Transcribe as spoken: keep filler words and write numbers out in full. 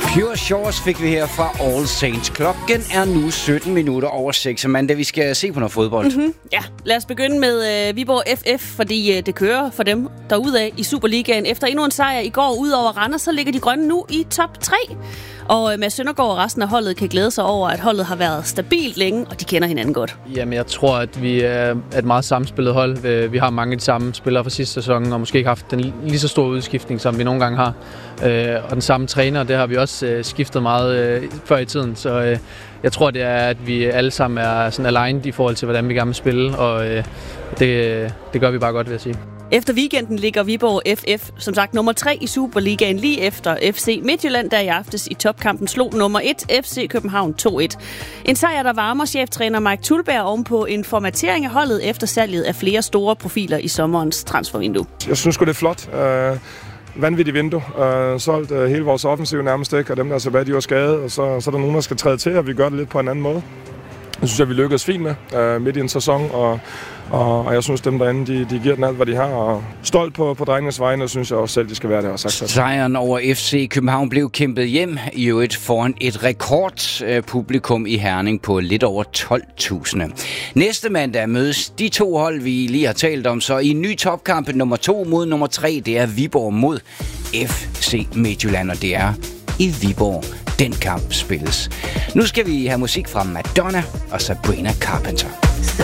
Pure Shores fik vi her fra All Saints. Klokken er nu sytten minutter over seks. Amanda, vi skal se på noget fodbold. Mm-hmm. Ja, lad os begynde med øh, Viborg F F, fordi øh, det kører for dem derudad i Superligaen. Efter endnu en sejr i går ud over Randers, så ligger de grønne nu i top tre. Og øh, Mads Søndergaard og resten af holdet kan glæde sig over, at holdet har været stabilt længe, og de kender hinanden godt. Jamen, jeg tror, at vi er et meget sammenspillet hold. Vi har mange af de samme spillere fra sidste sæson, og måske ikke haft den lige så store udskiftning, som vi nogle gange har. Og den samme træner, det har vi også skiftet meget før i tiden. Så jeg tror, det er, at vi alle sammen er sådan aligned i forhold til, hvordan vi gerne vil spille, og det, det gør vi bare godt, vil jeg sige. Efter weekenden ligger Viborg F F som sagt nummer tre i Superligaen, lige efter F C Midtjylland, der i aftes i topkampen slog nummer et F C København to et. En sejr, der varmer cheftræner Mike Tulberg ovenpå en formatering af holdet efter salget af flere store profiler i sommerens transfervindue. Jeg synes sgu, det er flot. Uh... vanvittigt vindue. Uh, solgt uh, hele vores offensiv nærmest ikke, og dem der er tilbage, de var skadet, og så, så er der nogen, der skal træde til, og vi gør det lidt på en anden måde. Jeg synes, at vi lykkedes fint med uh, midt i en sæson, og, og, og jeg synes, dem derinde, de, de giver den alt, hvad de har, og stolt på, på drengenes vegne, og synes jeg også selv, de skal være der. Sagt. Sejren over F C København blev kæmpet hjem i øvrigt foran et rekordpublikum i Herning på lidt over tolv tusind. Næste mandag mødes de to hold, vi lige har talt om, så i en ny topkamp nummer to mod nummer tre, det er Viborg mod F C Midtjylland, og det er i Viborg, den kamp spilles. Nu skal vi have musik fra Madonna og Sabrina Carpenter.